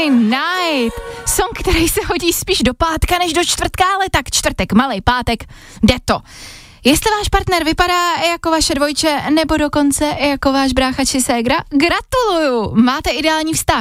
Friday Night. Song, který se hodí spíš do pátka než do čtvrtka, ale tak čtvrtek, malej pátek, jde to. Jestli váš partner vypadá jako vaše dvojče, nebo dokonce jako váš brácha či ségra, gratuluju, máte ideální vztah.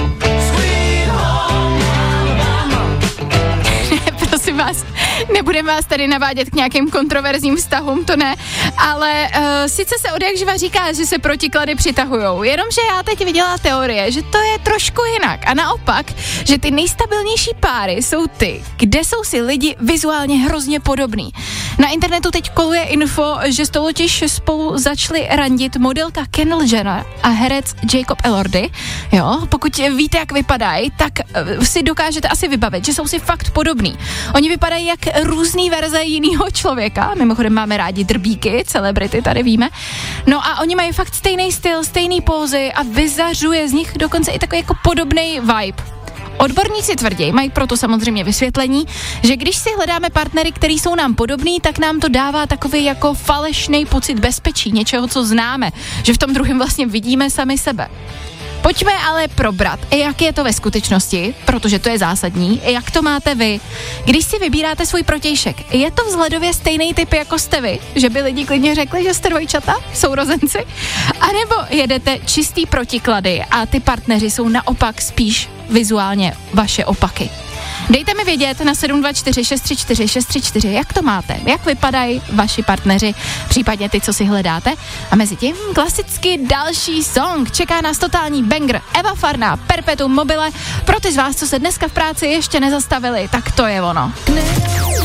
Prosím vás, nebudeme vás tady navádět k nějakým kontroverzním vztahům, to ne, ale sice se odjakživa říká, že se protiklady přitahujou, jenomže já teď viděla teorie, že to je trošku jinak a naopak, že ty nejstabilnější páry jsou ty, kde jsou si lidi vizuálně hrozně podobný. Na internetu teď koluje info, že totiž spolu začali randit modelka Kendall Jenner a herec Jacob Elordi. Jo, pokud víte, jak vypadají, tak si dokážete asi vybavit, že jsou si fakt podobný. Oni vypadají jak různý verze jinýho člověka, mimochodem máme rádi drbíky, celebrity tady víme. No a oni mají fakt stejný styl, stejný pózy a vyzařuje z nich dokonce i takový jako podobný vibe. Odborníci tvrdí, mají proto samozřejmě vysvětlení, že když si hledáme partnery, který jsou nám podobný, tak nám to dává takový jako falešný pocit bezpečí, něčeho, co známe, že v tom druhém vlastně vidíme sami sebe. Pojďme ale probrat, jak je to ve skutečnosti, protože to je zásadní, jak to máte vy. Když si vybíráte svůj protějšek, je to vzhledově stejný typ, jako jste vy? Že by lidi klidně řekli, že jste dvojčata, sourozenci? A nebo jedete čistý protiklady a ty partneři jsou naopak spíš vizuálně vaše opaky? Dejte mi vědět na 724 634 634, jak to máte, jak vypadají vaši partneři, případně ty, co si hledáte. A mezi tím klasicky další song, čeká nás totální banger, Eva Farná, Perpetuum mobile, pro ty z vás, co se dneska v práci ještě nezastavili, tak to je ono.